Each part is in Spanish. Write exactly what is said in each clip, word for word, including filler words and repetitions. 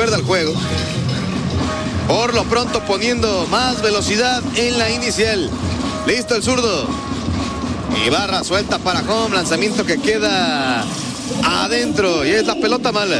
recuerda el juego. Por lo pronto poniendo más velocidad en la inicial. Listo el zurdo. Ibarra suelta para home, lanzamiento que queda adentro y es la pelota mala.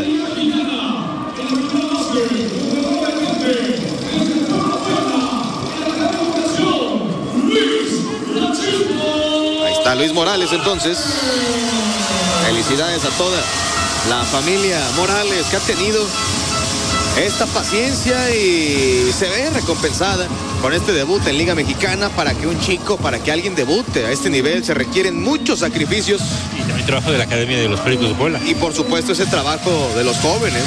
Ahí está Luis Morales entonces. Felicidades a toda la familia Morales que ha tenido esta paciencia y se ve recompensada con este debut en Liga Mexicana. Para que un chico, para que alguien debute a este nivel se requieren muchos sacrificios. Y también trabajo de la Academia de los Pericos de Puebla. Y por supuesto ese trabajo de los jóvenes.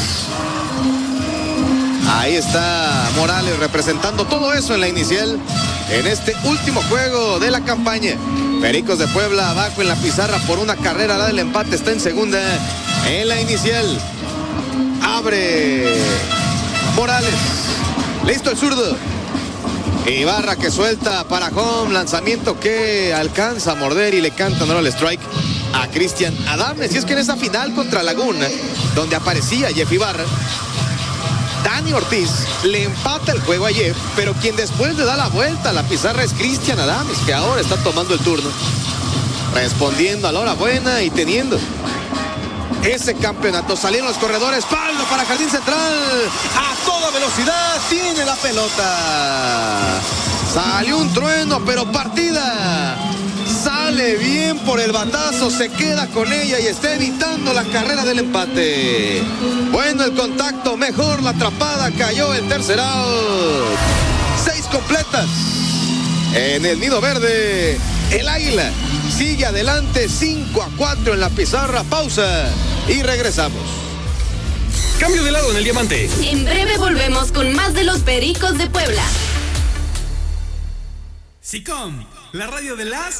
Ahí está Morales representando todo eso en la inicial en este último juego de la campaña. Pericos de Puebla abajo en la pizarra por una carrera. La del empate está en segunda en la inicial. Abre Morales. Listo el zurdo. Ibarra que suelta para home. Lanzamiento que alcanza a morder y le canta no el strike a Cristian Adames. Y es que en esa final contra Laguna, donde aparecía Jeff Ibarra, Dani Ortiz le empata el juego a Jeff, pero quien después le da la vuelta a la pizarra es Cristian Adames, que ahora está tomando el turno, respondiendo a la hora buena y teniendo ese campeonato. Salieron los corredores, palo para Jardín Central, a toda velocidad, tiene la pelota. Salió un trueno, pero partida. Sale bien por el batazo, se queda con ella y está evitando la carrera del empate. Bueno el contacto, mejor la atrapada, cayó el tercer out. Seis completas en el nido verde. El Águila sigue adelante, cinco a cuatro en la pizarra. Pausa y regresamos. Cambio de lado en el diamante. En breve volvemos con más de los Pericos de Puebla. SICOM, la radio de las